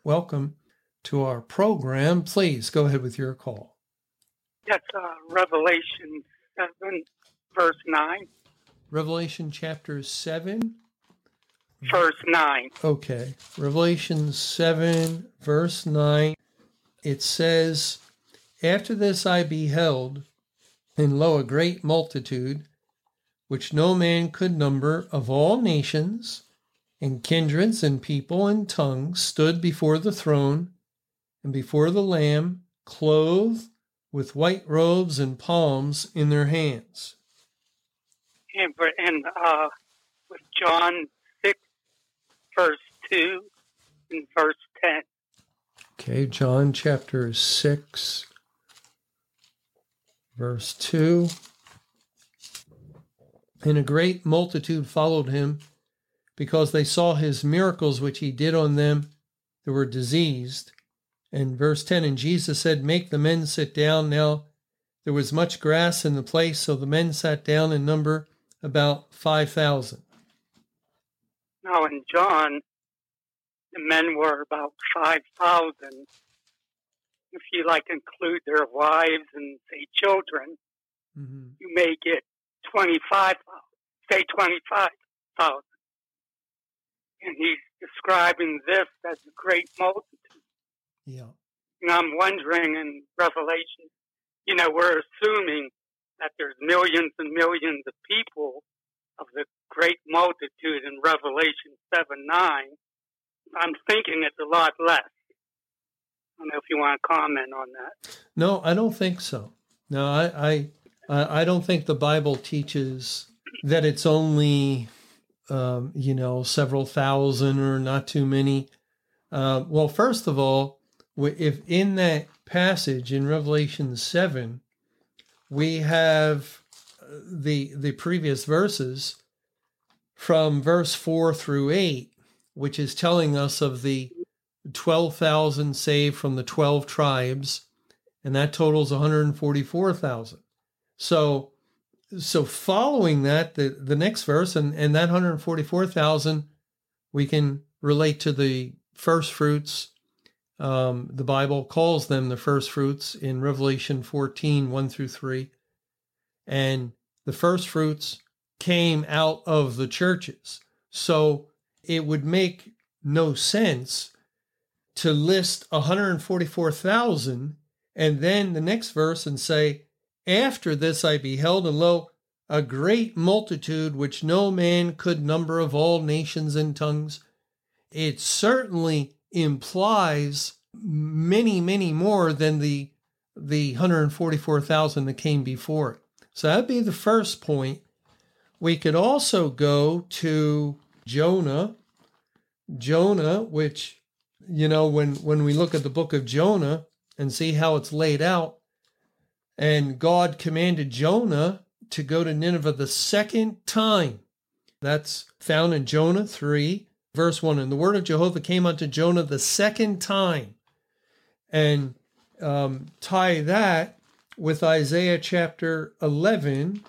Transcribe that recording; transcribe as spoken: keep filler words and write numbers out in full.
welcome to our program. Please go ahead with your call. Yes, uh, Revelation seven, verse nine. Revelation chapter seven. Verse nine. Okay. Revelation seven, verse nine. It says, "After this I beheld, and lo, a great multitude, which no man could number, of all nations, and kindreds, and people, and tongues, stood before the throne, and before the Lamb, clothed with white robes and palms in their hands." And, and uh, with John six, verse two, and verse ten. Okay, John chapter six, verse two. "And a great multitude followed him, because they saw his miracles which he did on them that were diseased." And verse ten, "And Jesus said, Make the men sit down. Now there was much grass in the place, so the men sat down in number about five thousand. Now in John, the men were about five thousand. If you like include their wives and say children, mm-hmm. you may get twenty-five thousand, say twenty-five thousand. And he's describing this as a great multitude. Yeah. And I'm wondering in Revelation, you know, we're assuming that there's millions and millions of people of the great multitude in Revelation seven nine. I'm thinking it's a lot less. I don't know if you want to comment on that. No, I don't think so. No, I I, I don't think the Bible teaches that it's only, um, you know, several thousand or not too many. Uh, well, first of all, if in that passage in Revelation seven, we have the the previous verses from verse four through eight, which is telling us of the twelve thousand saved from the twelve tribes, and that totals one hundred forty-four thousand. So, so following that, the, the next verse, and, and that one hundred forty-four thousand, we can relate to the first fruits. Um, the Bible calls them the first fruits in Revelation fourteen, one through three. And the first fruits came out of the churches. So it would make no sense to list one hundred forty-four thousand and then the next verse and say, "After this I beheld, and lo, a great multitude which no man could number, of all nations and tongues." It certainly implies many, many more than the the one hundred forty-four thousand that came before it. So that'd be the first point. We could also go to Jonah. Jonah, which, you know, when, when we look at the book of Jonah and see how it's laid out, and God commanded Jonah to go to Nineveh the second time. That's found in Jonah three, verse one. "And the word of Jehovah came unto Jonah the second time." And um, tie that with Isaiah chapter eleven,